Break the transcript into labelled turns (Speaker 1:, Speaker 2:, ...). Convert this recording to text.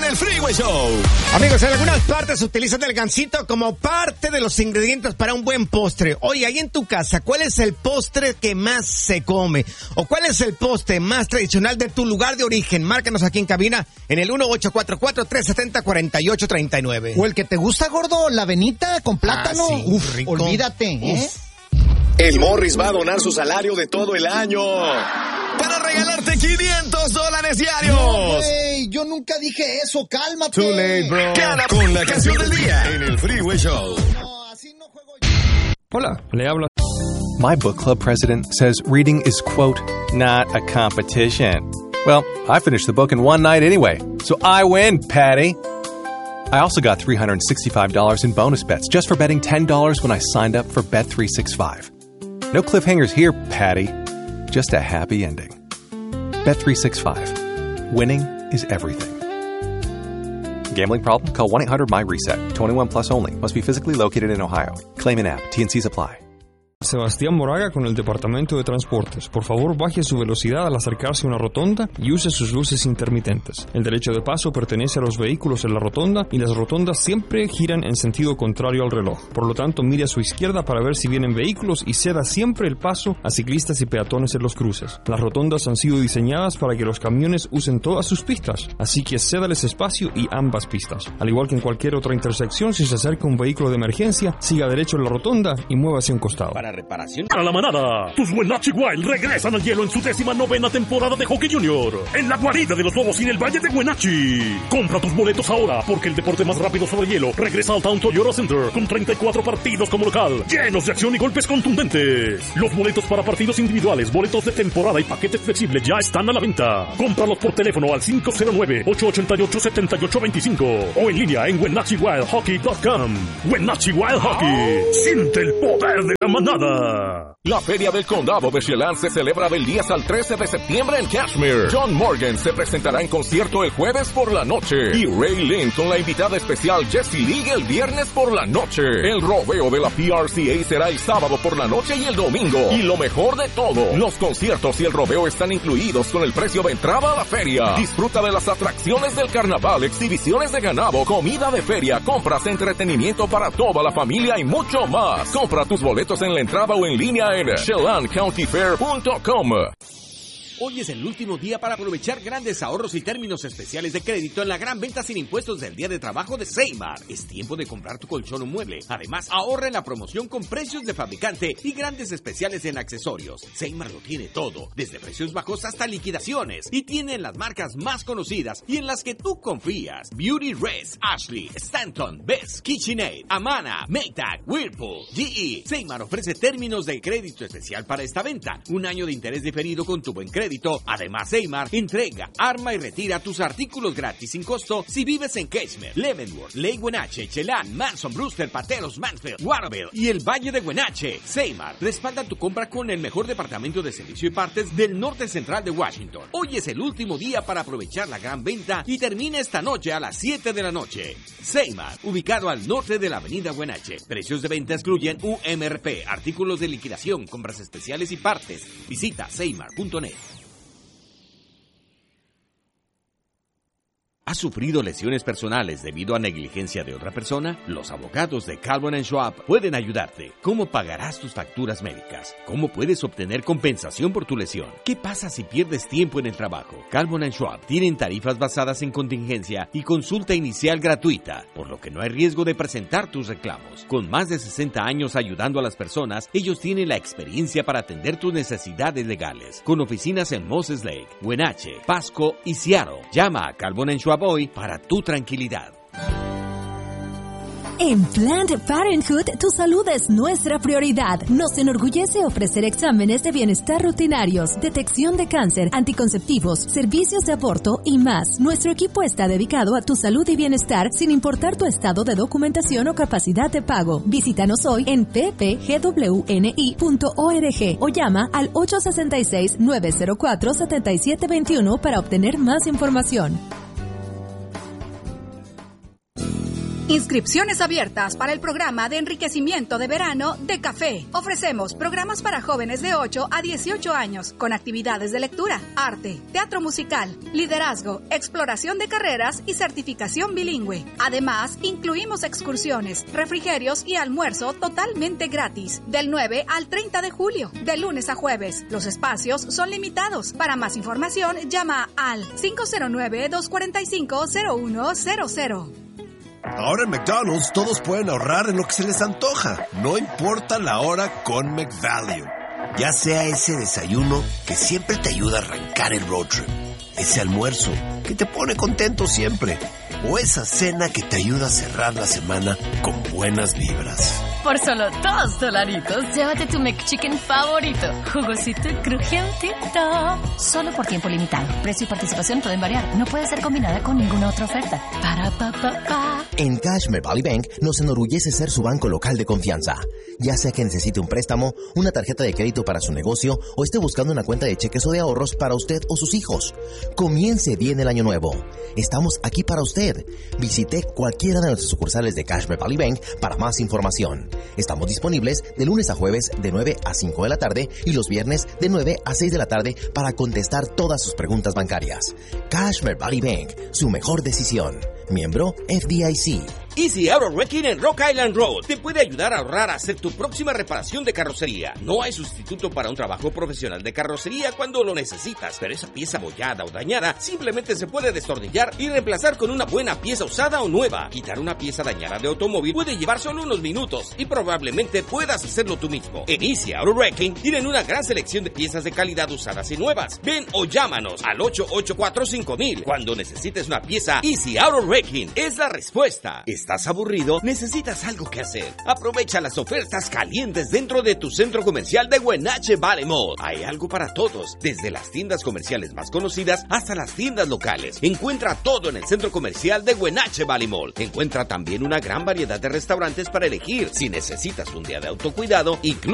Speaker 1: el Freeway Show.
Speaker 2: Amigos, en algunas partes utilizan el gansito como parte de los ingredientes para un buen postre. Oye, ahí en tu casa, ¿cuál es el postre que más se come? ¿O cuál es el postre más tradicional de tu lugar de origen? Márcanos aquí en cabina en el 1844-370-4839.
Speaker 3: O el que te gusta, gordo, la avenita con plátano.
Speaker 2: Sí,
Speaker 3: uf,
Speaker 2: rico.
Speaker 3: olvídate, ¿eh?
Speaker 1: El Morris va a donar su salario de todo el año para regalarte $500 diarios.
Speaker 3: No, güey, yo nunca dije eso, cálmate.
Speaker 1: Too late, bro. Gana con la canción del día en el Freeway Show.
Speaker 3: No, así no juego yo.
Speaker 4: Hola, le habla.
Speaker 5: My book club president says reading is, quote, not a competition. Well, I finished the book in one night anyway, so I win, Patty. I also got $365 in bonus bets just for betting $10 when I signed up for Bet365. No cliffhangers here, Patty. Just a happy ending. Bet365. Winning is everything. Gambling problem? Call 1-800-MY-RESET. 21 plus only. Must be physically located in Ohio. Claim in app. T&Cs apply.
Speaker 4: Sebastián Moraga con el Departamento de Transportes. Por favor, baje su velocidad al acercarse a una rotonda y use sus luces intermitentes. El derecho de paso pertenece a los vehículos en la rotonda y las rotondas siempre giran en sentido contrario al reloj. Por lo tanto, mire a su izquierda para ver si vienen vehículos y ceda siempre el paso a ciclistas y peatones en los cruces. Las rotondas han sido diseñadas para que los camiones usen todas sus pistas, así que cédales espacio y ambas pistas. Al igual que en cualquier otra intersección, si se acerca un vehículo de emergencia, siga derecho en la rotonda y muévase a un costado.
Speaker 6: Reparación para la manada. Tus Wenatchee Wild regresan al hielo en su 19ª temporada de Hockey Junior en la guarida de los Lobos y en el Valle de Wenatchee. Compra tus boletos ahora porque el deporte más rápido sobre hielo regresa al Town Toyota Center con 34 partidos como local, llenos de acción y golpes contundentes. Los boletos para partidos individuales, boletos de temporada y paquetes flexibles ya están a la venta. Cómpralos por teléfono al 509-888-7825 o en línea en WenatcheeWildHockey.com. Wenatchee Wild Hockey. Siente el poder de la manada.
Speaker 7: La Feria del Condado de Chelan se celebra del 10 al 13 de septiembre en Cashmere. John Morgan se presentará en concierto el jueves por la noche y Ray Lynn con la invitada especial Jessie League el viernes por la noche. El rodeo de la PRCA será el sábado por la noche y el domingo. Y lo mejor de todo, los conciertos y el rodeo están incluidos con el precio de entrada a la feria. Disfruta de las atracciones del carnaval, exhibiciones de ganado, comida de feria, compras, entretenimiento para toda la familia y mucho más. Compra tus boletos en la entrada o en línea en ChelanCountyFair.com.
Speaker 8: Hoy es el último día para aprovechar grandes ahorros y términos especiales de crédito en la gran venta sin impuestos del Día de Trabajo de Seymar. Es tiempo de comprar tu colchón o mueble. Además, ahorra en la promoción con precios de fabricante y grandes especiales en accesorios. Seymar lo tiene todo, desde precios bajos hasta liquidaciones. Y tiene las marcas más conocidas y en las que tú confías. Beauty Rest, Ashley, Stanton, Best, KitchenAid, Amana, Maytag, Whirlpool, GE. Seymar ofrece términos de crédito especial para esta venta. Un año de interés diferido con tu buen crédito. Además, Seymar entrega, arma y retira tus artículos gratis sin costo si vives en Keshmer, Leavenworth, Lake Wenatchee, Chelan, Manson, Brewster, Pateros, Mansfield, Waterville y el Valle de Wenatchee. Seymar respalda tu compra con el mejor departamento de servicio y partes del norte central de Washington. Hoy es el último día para aprovechar la gran venta y termina esta noche a las 7 de la noche. Seymar, ubicado al norte de la avenida Wenatchee. Precios de venta excluyen UMRP, artículos de liquidación, compras especiales y partes. Visita seymar.net. ¿Has sufrido lesiones personales debido a negligencia de otra persona? Los abogados de Calvin & Schwab pueden ayudarte. ¿Cómo pagarás tus facturas médicas? ¿Cómo puedes obtener compensación por tu lesión? ¿Qué pasa si pierdes tiempo en el trabajo? Calvin & Schwab tienen tarifas basadas en contingencia y consulta inicial gratuita, por lo que no hay riesgo de presentar tus reclamos. Con más de 60 años ayudando a las personas, ellos tienen la experiencia para atender tus necesidades legales. Con oficinas en Moses Lake, Wenatchee, Pasco y Seattle. Llama a Calvin & Schwab hoy para tu tranquilidad.
Speaker 9: En Planned Parenthood, tu salud es nuestra prioridad. Nos enorgullece ofrecer exámenes de bienestar rutinarios, detección de cáncer, anticonceptivos, servicios de aborto y más. Nuestro equipo está dedicado a tu salud y bienestar sin importar tu estado de documentación o capacidad de pago. Visítanos hoy en ppgwni.org o llama al 866-904-7721 para obtener más información.
Speaker 10: Inscripciones abiertas para el programa de enriquecimiento de verano de Café. Ofrecemos programas para jóvenes de 8 a 18 años con actividades de lectura, arte, teatro musical, liderazgo, exploración de carreras y certificación bilingüe. Además, incluimos excursiones, refrigerios y almuerzo totalmente gratis del 9 al 30 de julio, de lunes a jueves. Los espacios son limitados. Para más información, llama al 509-245-0100.
Speaker 11: Ahora en McDonald's todos pueden ahorrar en lo que se les antoja, no importa la hora con McValue. Ya sea ese desayuno que siempre te ayuda a arrancar el road trip, ese almuerzo que te pone contento siempre, o esa cena que te ayuda a cerrar la semana con buenas vibras.
Speaker 12: Por solo $2, llévate tu McChicken favorito, jugosito y crujientito. Solo por tiempo limitado. Precio y participación pueden variar. No puede ser combinada con ninguna otra oferta.
Speaker 13: En Cashmere Valley Bank nos enorgullece ser su banco local de confianza. Ya sea que necesite un préstamo, una tarjeta de crédito para su negocio o esté buscando una cuenta de cheques o de ahorros para usted o sus hijos. Comience bien el año nuevo. Estamos aquí para usted. Visite cualquiera de nuestras sucursales de Cashmere Valley Bank para más información. Estamos disponibles de lunes a jueves de 9 a 5 de la tarde y los viernes de 9 a 6 de la tarde para contestar todas sus preguntas bancarias. Cashmere Valley Bank, su mejor decisión. Miembro FDIC.
Speaker 8: Easy Auto Wrecking en Rock Island Road te puede ayudar a ahorrar a hacer tu próxima reparación de carrocería. No hay sustituto para un trabajo profesional de carrocería cuando lo necesitas, pero esa pieza abollada o dañada simplemente se puede destornillar y reemplazar con una buena pieza usada o nueva. Quitar una pieza dañada de automóvil puede llevar solo unos minutos y probablemente puedas hacerlo tú mismo. En Easy Auto Wrecking tienen una gran selección de piezas de calidad usadas y nuevas. Ven o llámanos al 884-5000. Cuando necesites una pieza, Easy Auto Wrecking es la respuesta. ¿Estás aburrido? ¿Necesitas algo que hacer? Aprovecha las ofertas calientes dentro de tu centro comercial de Wenatchee Valley Mall. Hay algo para todos, desde las tiendas comerciales más conocidas hasta las tiendas locales. Encuentra todo en el centro comercial de Wenatchee Valley Mall. Encuentra también una gran variedad de restaurantes para elegir. Si necesitas un día de autocuidado, incluye